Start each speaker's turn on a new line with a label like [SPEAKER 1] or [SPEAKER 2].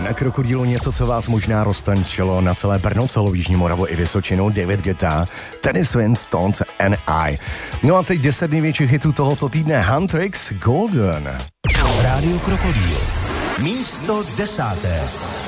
[SPEAKER 1] Na Krokodýlu něco, co vás možná roztančilo na celé Brno, celou Jižní Moravu i Vysočinu. David Guetta, Teddy Swims, Stones and I. No a teď 10 největších hitů tohoto týdne. Huntrix, Golden.
[SPEAKER 2] Rádio Krokodýl. Místo 10.